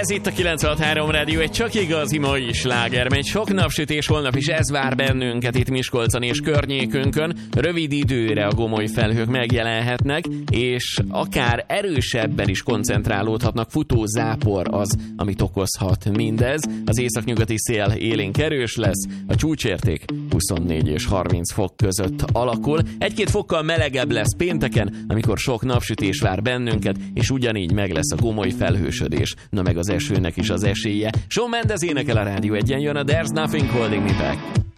Ez itt a 96.3 Rádió, egy csak igazi mai sláger, megy sok napsütés, holnap is ez vár bennünket itt Miskolcon és környékünkön. Rövid időre a gomoly felhők megjelenhetnek, és akár erősebben is koncentrálódhatnak, futózápor az, amit okozhat mindez. Az északnyugati szél élénk erős lesz, a csúcsérték 24 és 30 fok között alakul. Egy-két fokkal melegebb lesz pénteken, amikor sok napsütés vár bennünket, és ugyanígy meg lesz a gomoly felhősödés. Na meg az esőnek is az esélye. Shawn Mendes énekel a Rádió Egyen, jön a There's Nothing Holding Me Back.